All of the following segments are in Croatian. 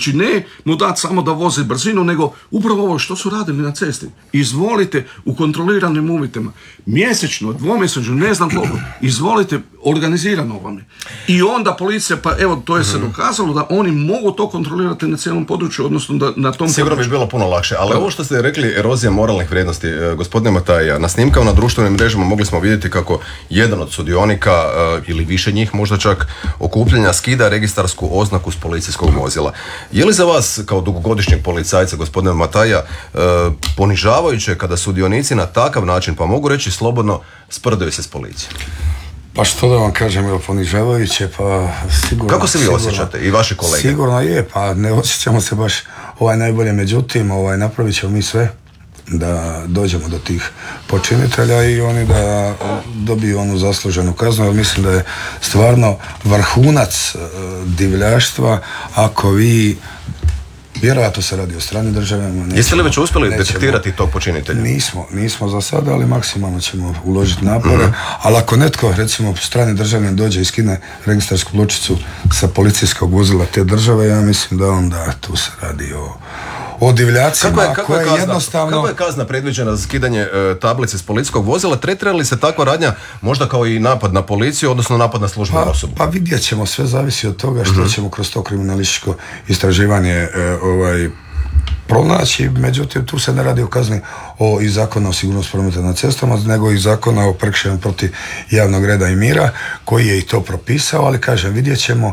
Znači ne mu dati samo da vozi brzinu, nego upravo ovo što su radili na cesti. Izvolite u kontroliranim uvjetima, mjesečno, dvomjesečno, ne znam koliko, izvolite, organizirano vam je. I onda policija, pa evo, to je se dokazalo da oni mogu to kontrolirati na cijelom području, odnosno da na tom sigurno području. bi bilo puno lakše, ali ovo što ste rekli, erozija moralnih vrijednosti, gospodine Mataja, na snimkama na društvenim mrežama mogli smo vidjeti kako jedan od sudionika, ili više njih možda čak, okupljanja skida registarsku oznaku s policijskog vozila. Je li za vas, kao dugogodišnjeg policajca, gospodine Mataja, ponižavajuće kada sudionici na takav način, pa mogu reći slobodno, sprdaju se s policijom? Pa što da vam kažem, je ponižavajuće, pa sigurno... Kako se vi osjećate i vaši kolege? Sigurno je, pa ne osjećamo se baš najbolje, međutim napravit ćemo mi sve da dođemo do tih počinitelja i oni da dobiju onu zasluženu kaznu, jer mislim da je stvarno vrhunac divljaštva ako vi, vjerojatno se radi o stranim državama. Jeste li već uspjeli detektirati tog počinitelja? Nismo za sada, ali maksimalno ćemo uložiti napore, ali ako netko, recimo strani državljanin dođe i skine registarsku pločicu sa policijskog vozila te države, ja mislim da onda tu se radi o divljacima koje jednostavno... Kako je kazna predviđena za skidanje tablice s policijskog vozila? Tretira li se takva radnja možda kao i napad na policiju, odnosno napad na službenu osobu? Pa vidjet ćemo, sve zavisi od toga što ćemo kroz to kriminalističko istraživanje pronaći, međutim tu se ne radi o kazni i zakona o sigurnosti prometa na cestama, nego i zakona o prekršaju protiv javnog reda i mira, koji je i to propisao, ali kažem, vidjet ćemo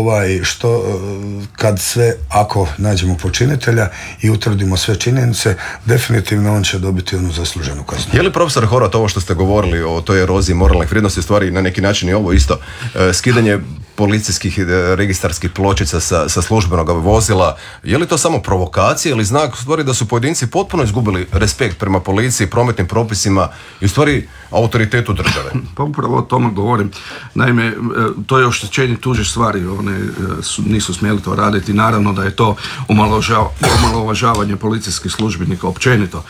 što kad sve, ako nađemo počinitelja i utvrdimo sve činjenice, definitivno on će dobiti onu zasluženu kaznu. Je li, profesor Horvat, ovo što ste govorili o toj eroziji moralnih vrijednosti, stvari na neki način i ovo isto, skidanje policijskih registarskih pločica sa službenog vozila, je li to samo provokacija ili znak u stvari da su pojedinci potpuno izgubili respekt prema policiji, prometnim propisima i u stvari autoritetu države? Pa upravo o tome govorim. Naime, to je oštećenje tuđe stvari, one nisu smjeli to raditi. Naravno da je to omalovažavanje policijskih službenika općenito.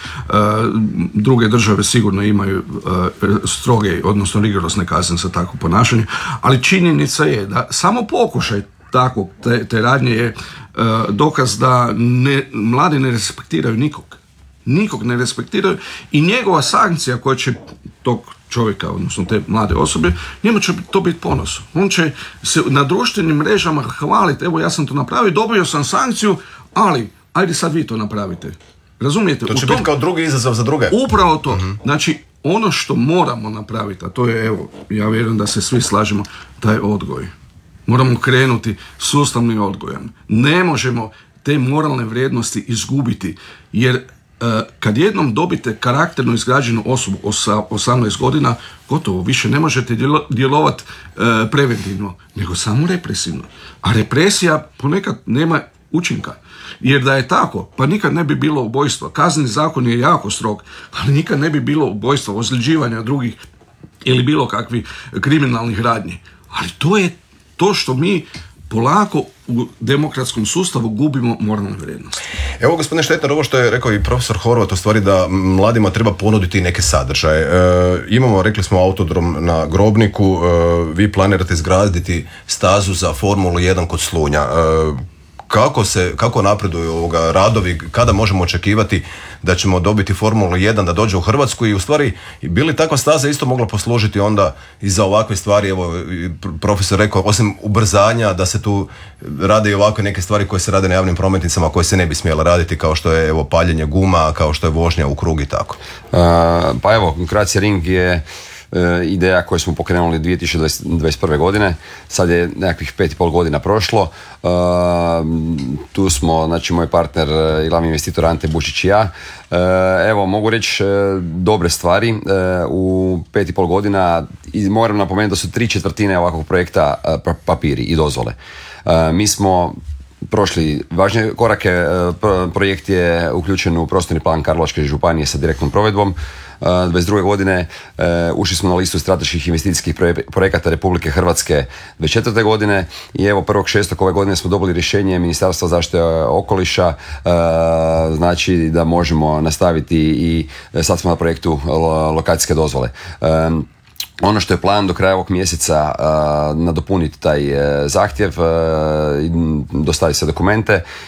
Druge države sigurno imaju stroge, odnosno rigorosne kazne za takvo ponašanje, ali činjenica je da samo pokušaj takvog te radnje je dokaz da mladi ne respektiraju nikog ne respektiraju i njegova sankcija koja će tog čovjeka, odnosno te mlade osobe, njemu će to biti ponos. On će se na društvenim mrežama hvaliti, evo ja sam to napravio, dobio sam sankciju, ali ajde sad vi to napravite. Razumijete? To će biti kao drugi izazov za druge. Upravo to. Znači, ono što moramo napraviti, a to je, evo, ja vjerujem da se svi slažemo, taj odgoj. Moramo krenuti sustavnim odgojem. Ne možemo te moralne vrijednosti izgubiti, jer kad jednom dobite karakterno izgrađenu osobu sa 18 godina, gotovo, više ne možete djelovati preventivno, nego samo represivno. A represija ponekad nema učinka. Jer da je tako, pa nikad ne bi bilo ubojstva. Kazneni zakon je jako strog, ali nikad ne bi bilo ubojstva, ozljeđivanja drugih ili bilo kakvih kriminalnih radnji. Ali to je to što mi polako u demokratskom sustavu gubimo moralne vrijednosti. Evo, gospodine Štetner, ovo što je rekao i profesor Horvat, u stvari da mladima treba ponuditi neke sadržaje. Imamo, rekli smo, autodrom na Grobniku, vi planirate izgraditi stazu za Formulu 1 kod Slunja. Kako napreduju radovi, kada možemo očekivati da ćemo dobiti Formulu 1 da dođe u Hrvatsku i u stvari bi li takva staza isto mogla poslužiti onda i za ovakve stvari, evo profesor rekao, osim ubrzanja da se tu rade i ovakve neke stvari koje se rade na javnim prometnicama koje se ne bi smjele raditi, kao što je evo paljenje guma, kao što je vožnja u krug i tako. Pa evo, Croatia Ring je ideja koju smo pokrenuli 2021. godine, sad je nekakvih 5,5 godina prošlo. Tu smo, znači moj partner i glavni investitor Ante Bučić i ja. Evo, mogu reći dobre stvari. U 5,5 godina moram napomenuti da su 3/4 ovakvog projekta papiri i dozvole. Mi smo prošli važne korake. Projekt je uključen u prostorni plan Karlovačke županije sa direktnom provedbom. 2022. godine ušli smo na listu strateških investicijskih projekata Republike Hrvatske 2024. godine i evo 1.6. ove godine smo dobili rješenje Ministarstva zaštite okoliša, znači da možemo nastaviti i sad smo na projektu lokacijske dozvole. Ono što je plan do kraja ovog mjeseca nadopuniti taj zahtjev, dostaviti se dokumente